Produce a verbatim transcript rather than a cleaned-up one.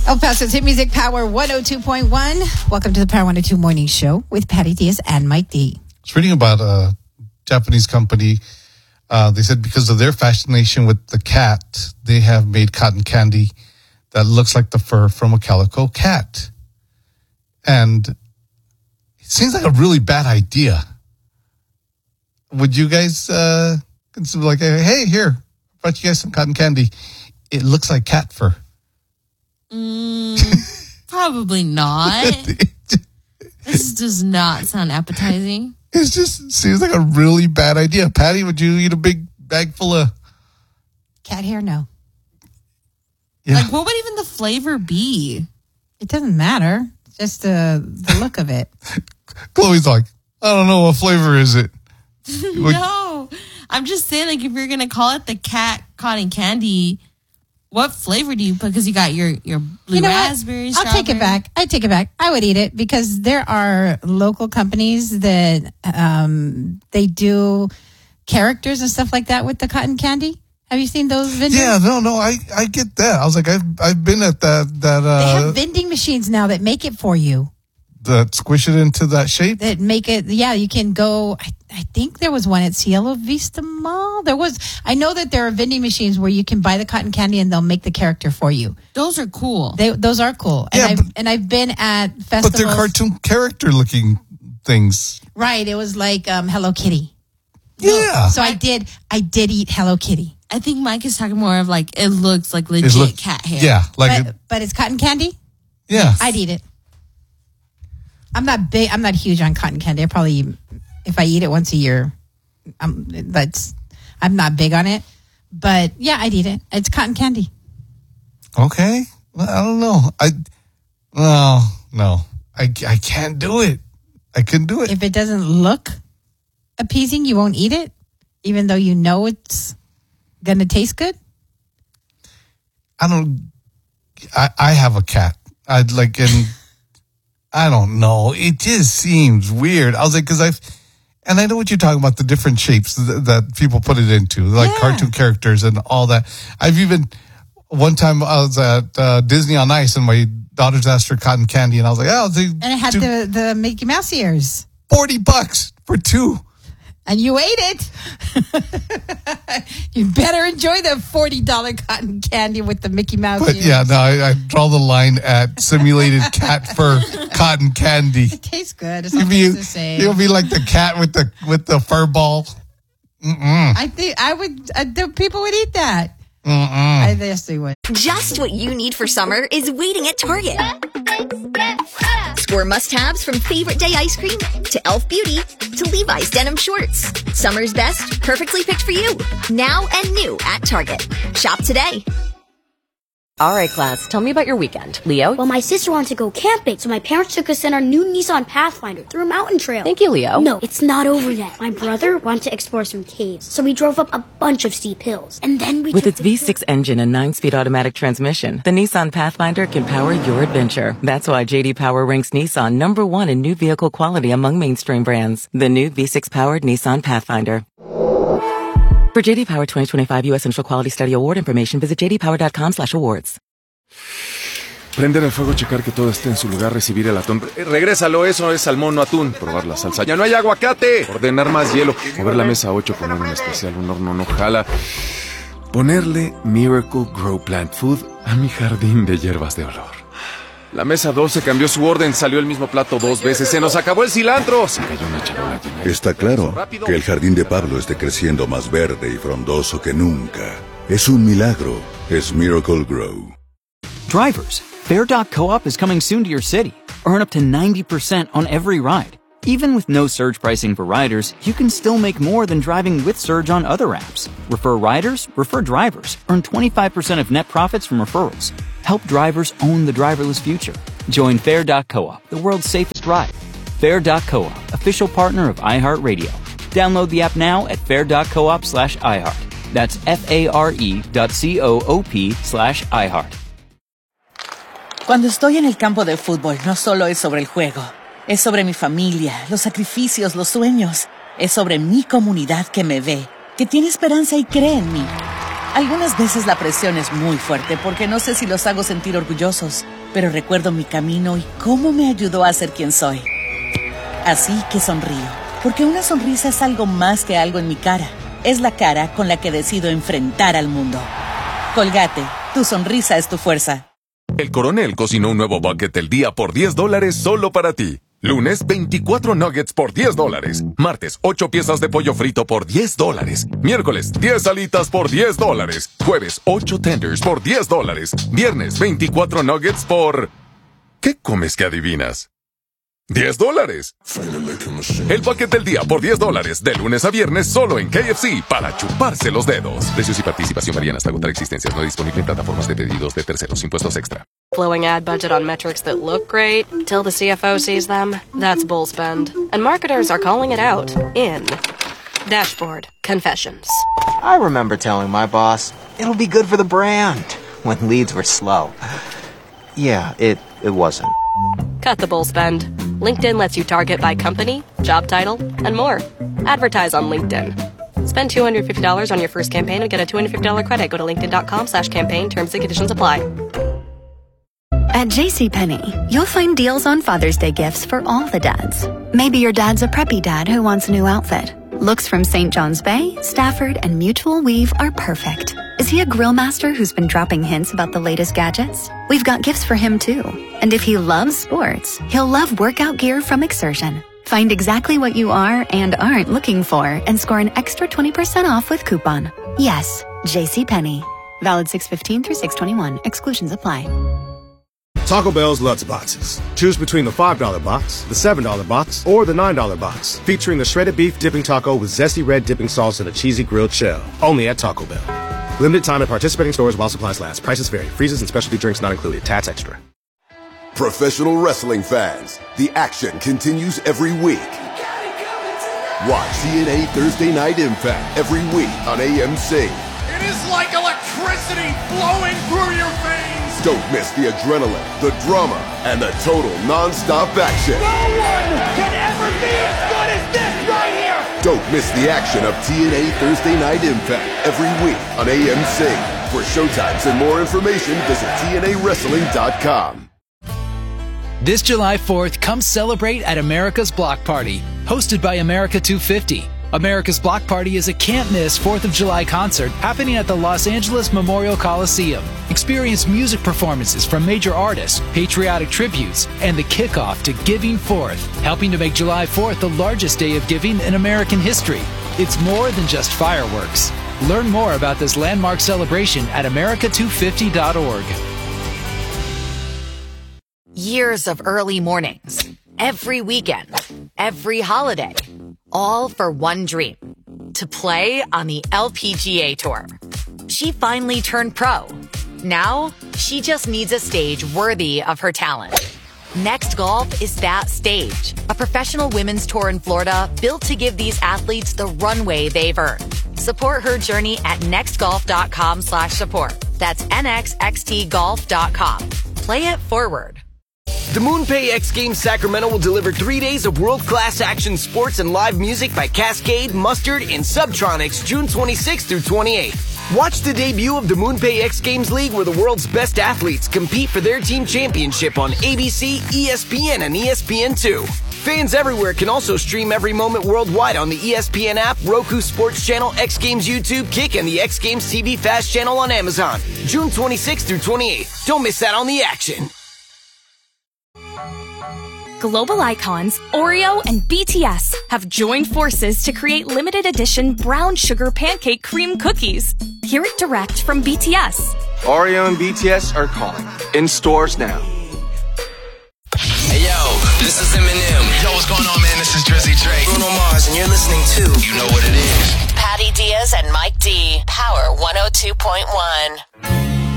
El Paso's Hit Music Power one oh two point one. Welcome to the Power one oh two Morning Show with Patty Diaz and Mike D. I was reading about a Japanese company. Uh, they said because of their fascination with the cat, they have made cotton candy that looks like the fur from a calico cat. And it seems like a really bad idea. Would you guys uh, consider like, hey, here, I brought you guys some cotton candy. It looks like cat fur. Mm, probably not. This does not sound appetizing. It just seems like a really bad idea. Patty, would you eat a big bag full of cat hair? No. Yeah. Like, what would even the flavor be? It doesn't matter. Just uh, the look of it. Chloe's like, I don't know, what flavor is it? No, I'm just saying, like, if you're gonna call it the cat cotton candy, what flavor do you put? Because you got your, your blue you know raspberries. I'll take it back. I take it back. I would eat it because there are local companies that um, they do characters and stuff like that with the cotton candy. Have you seen those vendors? Yeah, no, no, I, I get that. I was like, I've I've been at that that uh, they have vending machines now that make it for you. That squish it into that shape. That make it. Yeah, you can go. I, I think there was one at Cielo Vista Mall. There was. I know that there are vending machines where you can buy the cotton candy and they'll make the character for you. Those are cool. They those are cool. And Yeah, I've but, and I've been at festivals. But they're cartoon character looking things. Right. It was like um, Hello Kitty. Yeah. So I did. I did eat Hello Kitty. I think Mike is talking more of like it looks like legit look, cat hair. Yeah, like but, it, but it's cotton candy. Yeah, I'd eat it. I'm not big. I'm not huge on cotton candy. I probably, if I eat it once a year, um, that's. I'm not big on it. But yeah, I'd eat it. It's cotton candy. Okay. Well, I don't know. I no no. I I can't do it. I couldn't do it. If it doesn't look appeasing, you won't eat it, even though you know it's gonna taste good. I don't. I I have a cat. I'd like and. I don't know. It just seems weird. I was like, because I've, and I know what you're talking about, the different shapes that, that people put it into, like yeah. cartoon characters and all that. I've even, one time I was at uh, Disney on Ice and my daughters asked for cotton candy and I was like, oh, they, and it had the, the Mickey Mouse ears. forty bucks for two. And you ate it. You better enjoy the forty dollars cotton candy with the Mickey Mouse But ears. yeah, no, I, I draw the line at simulated cat fur cotton candy. It tastes good. It's all You'll be, the same. you'll be like the cat with the with the fur ball. Mm-mm. I think I would. Uh, the people would eat that. Mm-mm. I guess they would. Just what you need for summer is waiting at Target. Score must-haves from Favorite Day ice cream to Elf Beauty to Levi's denim shorts. Summer's best, perfectly picked for you. Now and new at Target. Shop today. All right, class, tell me about your weekend. Leo? Well, my sister wanted to go camping, so my parents took us in our new Nissan Pathfinder through a mountain trail. Thank you, Leo. No, it's not over yet. My brother wanted to explore some caves, so we drove up a bunch of steep hills. And then we With took its the V six engine and nine-speed automatic transmission, the Nissan Pathfinder can power your adventure. That's why J D Power ranks Nissan number one in new vehicle quality among mainstream brands. The new V six-powered Nissan Pathfinder. For J D Power twenty twenty-five U S Central Quality Study Award information, visit j d power dot com slash awards. Prender el fuego, checar que todo esté en su lugar, recibir el atún. Eh, regrésalo, eso es salmón, no atún. Probar la salsa. ¡Ya no hay aguacate! Ordenar más hielo. Mover la mesa ocho, poner un especial, un horno no jala. Ponerle Miracle Grow Plant Food a mi jardín de hierbas de olor. La mesa doce cambió su orden, salió el mismo plato dos veces. ¡Se nos acabó el cilantro! Se cayó una charola llena. Está claro que el jardín de Pablo esté creciendo más verde y frondoso que nunca. Es un milagro. Es Miracle Grow. Drivers, Fair dot coop is coming soon to your city. Earn up to ninety percent on every ride. Even with no surge pricing for riders, you can still make more than driving with Surge on other apps. Refer riders, refer drivers. Earn twenty-five percent of net profits from referrals. Help drivers own the driverless future. Join Fair dot coop, the world's safest ride. Fair dot coop, official partner of iHeartRadio. Download the app now at fair dot coop slash iHeart. That's F-A-R-E dot C-O-O-P slash iHeart. Cuando estoy en el campo de fútbol, no solo es sobre el juego. Es sobre mi familia, los sacrificios, los sueños. Es sobre mi comunidad que me ve, que tiene esperanza y cree en mí. Algunas veces la presión es muy fuerte porque no sé si los hago sentir orgullosos, pero recuerdo mi camino y cómo me ayudó a ser quien soy. Así que sonrío, porque una sonrisa es algo más que algo en mi cara. Es la cara con la que decido enfrentar al mundo. Colgate, tu sonrisa es tu fuerza. El Coronel cocinó un nuevo bucket del día por diez dólares solo para ti. Lunes, veinticuatro nuggets por diez dólares. Martes, ocho piezas de pollo frito por diez dólares. Miércoles, diez alitas por diez dólares. Jueves, ocho tenders por diez dólares. Viernes, veinticuatro nuggets por... ¿Qué comes que adivinas? diez dólares. El paquete del día por diez dólares. De lunes a viernes solo en K F C para chuparse los dedos. Precios y participación varían hasta agotar existencias. No disponible en plataformas de pedidos de terceros. Impuestos extra. Blowing ad budget on metrics that look great till the C F O sees them. That's bull spend. And marketers are calling it out in Dashboard Confessions. I remember telling my boss, it'll be good for the brand, when leads were slow. Yeah, it, it wasn't. Cut the bull spend. LinkedIn lets you target by company, job title, and more. Advertise on LinkedIn. Spend two hundred fifty dollars on your first campaign and get a two hundred fifty dollars credit. Go to linkedin.com slash campaign. Terms and conditions apply. At JCPenney, you'll find deals on Father's Day gifts for all the dads. Maybe your dad's a preppy dad who wants a new outfit. Looks from Saint John's Bay, Stafford, and Mutual Weave are perfect. Is he a grill master who's been dropping hints about the latest gadgets? We've got gifts for him too. And if he loves sports, he'll love workout gear from Exertion. Find exactly what you are and aren't looking for and score an extra twenty percent off with coupon. Yes, JCPenney. Valid six fifteen through six twenty-one. Exclusions apply. Taco Bell's Lutz Boxes. Choose between the five dollar box, the seven dollar box, or the nine dollar box, featuring the shredded beef dipping taco with zesty red dipping sauce and a cheesy grilled shell. Only at Taco Bell. Limited time at participating stores while supplies last. Prices vary. Freezes and specialty drinks not included. Tax extra. Professional wrestling fans, the action continues every week. Watch T N A Thursday Night Impact every week on A M C. It is like electricity flowing through your veins. Don't miss the adrenaline, the drama, and the total non-stop action. No one can ever be as good as this right here. Don't miss the action of T N A Thursday Night Impact every week on A M C. For showtimes and more information, visit T N A wrestling dot com. This July fourth, come celebrate at America's Block Party, hosted by America two fifty. America's Block Party is a can't-miss fourth of July concert happening at the Los Angeles Memorial Coliseum. Experience music performances from major artists, patriotic tributes, and the kickoff to Giving Fourth, helping to make July fourth the largest day of giving in American history. It's more than just fireworks. Learn more about this landmark celebration at America two fifty dot org. Years of early mornings, every weekend, every holiday, all for one dream, to play on the L P G A Tour. She finally turned pro. Now, she just needs a stage worthy of her talent. Next Golf is that stage, a professional women's tour in Florida built to give these athletes the runway they've earned. Support her journey at nextgolf.com slash support. That's N X X T golf dot com. Play it forward. The MoonPay X Games Sacramento will deliver three days of world-class action sports and live music by Cascade, Mustard, and Subtronics June twenty-sixth through twenty-eighth. Watch the debut of the MoonPay X Games League where the world's best athletes compete for their team championship on A B C, E S P N, and E S P N two. Fans everywhere can also stream every moment worldwide on the E S P N app, Roku Sports Channel, X Games YouTube, Kick, and the X Games T V Fast Channel on Amazon. June twenty-sixth through twenty-eighth. Don't miss out on the action. Global icons Oreo and B T S have joined forces to create limited edition brown sugar pancake cream cookies. Hear it direct from B T S. Oreo and B T S are calling. In stores now. Hey yo, this is Eminem. Yo, what's going on, man? This is Drizzy Drake. Bruno Mars, and you're listening to You Know What It Is. Patty Diaz and Mike D. Power one oh two point one.